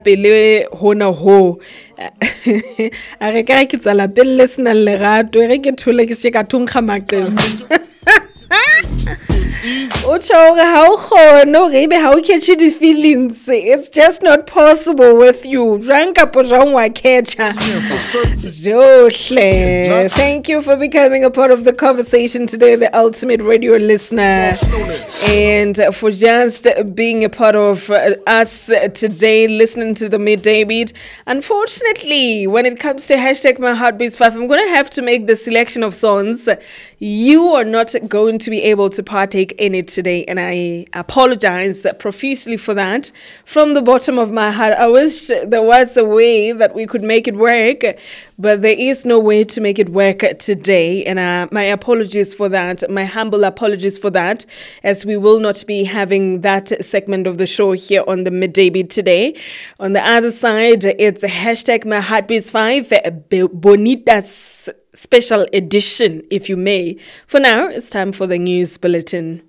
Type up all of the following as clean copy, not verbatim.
pele hona ho a re ka ke tsala pele sena lerato re ke thole ke se ka thunkga maqeba o tshore ha o khone o re be ha o catch the feelings, it's just not possible with you jang ka po jang wa catcha johle. Thank you for becoming a part of the conversation today, the ultimate radio listener, and for just being a part of us today, listening to the midday beat. Unfortunately, when it comes to hashtag my heart beats 5, I'm going to have to make the selection of songs. You are not going to be able to partake in it today, and I apologize profusely for that. From the bottom of my heart, I wish there was a way that we could make it work, but there is no way to make it work today, and my apologies for that, my humble apologies for that, as we will not be having that segment of the show here on the midday beat today. On the other side, it's hashtag my heart beats 5 Bonitas special edition, if you may. For now, it's time for the news bulletin.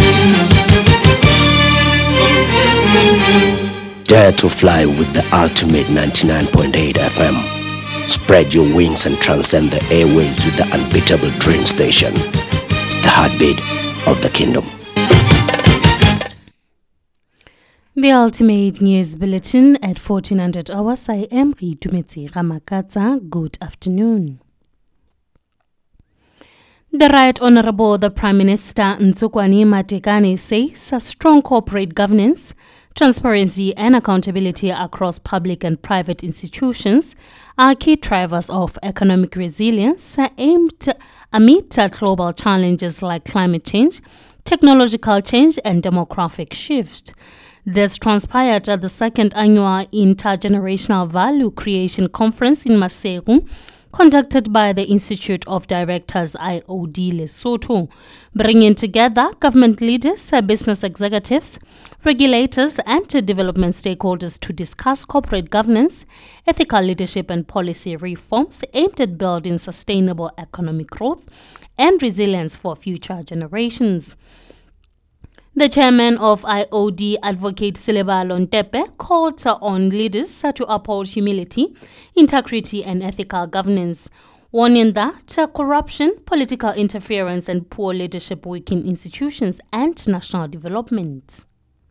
Dare to fly with the ultimate 99.8 FM. Spread your wings and transcend the airwaves with the unbeatable dream station. The heartbeat of the kingdom. The ultimate news bulletin at 1400 hours. I am Ritumetse Ramakatsa. Good afternoon. The Right Honorable the Prime Minister Ntsukwane Matekane says strong corporate governance, transparency and accountability across public and private institutions are key drivers of economic resilience aimed amid global challenges like climate change, technological change and demographic shift. This transpired at the second annual Intergenerational Value Creation Conference in Maseru, conducted by the Institute of Directors IOD Lesotho, bringing together government leaders, business executives, regulators, and development stakeholders to discuss corporate governance, ethical leadership, and policy reforms aimed at building sustainable economic growth and resilience for future generations. The chairman of IOD, Advocate Silebalo Ntepe, called on leaders to uphold humility, integrity, and ethical governance, warning that corruption, political interference, and poor leadership weaken institutions and national development.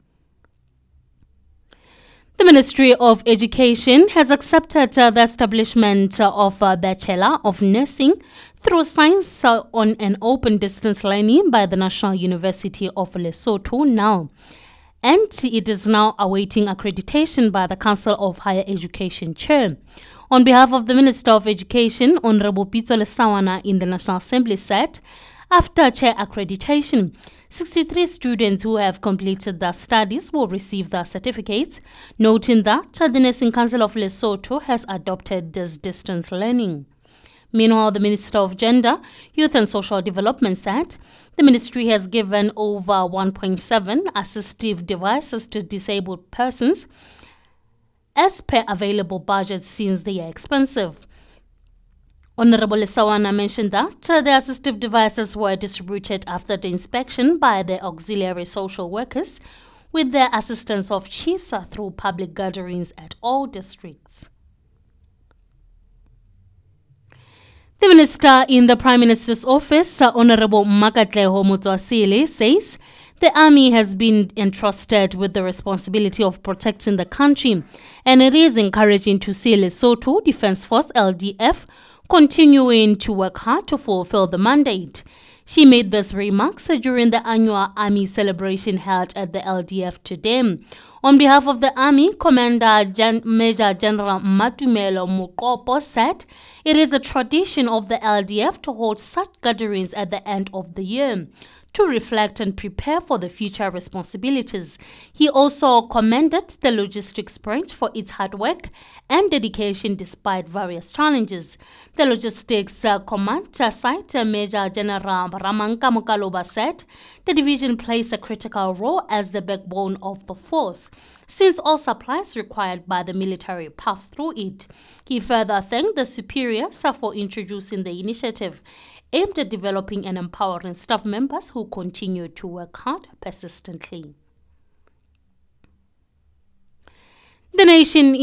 The Ministry of Education has accepted the establishment of a Bachelor of Nursing through Science on an open distance learning by the National University of Lesotho now, and it is now awaiting accreditation by the Council of Higher Education Chair. On behalf of the Minister of Education, Honorable Pitso Lesawana in the National Assembly said, after chair accreditation, 63 students who have completed their studies will receive their certificates, noting that the Nursing Council of Lesotho has adopted this distance learning. Meanwhile, the Minister of Gender, Youth and Social Development said the ministry has given over 1.7 assistive devices to disabled persons as per available budgets since they are expensive. Honorable Lesawana mentioned that the assistive devices were distributed after the inspection by the auxiliary social workers with the assistance of chiefs through public gatherings at all districts. The Minister in the Prime Minister's Office, Honorable Makatleho Motsoasile, says the Army has been entrusted with the responsibility of protecting the country, and it is encouraging to see Lesotho Defence Force LDF continuing to work hard to fulfill the mandate. She made these remarks during the annual Army celebration held at the LDF today. On behalf of the Army, Commander Major General Matumelo Mukopo said it is a tradition of the LDF to hold such gatherings at the end of the year to reflect and prepare for the future responsibilities. He also commended the logistics branch for its hard work and dedication despite various challenges. The Logistics Command Site Major General Ramanka Mukaloba said the division plays a critical role as the backbone of the force, since all supplies required by the military pass through it. He further thanked the superiors for introducing the initiative aimed at developing and empowering staff members who continue to work hard persistently. The nation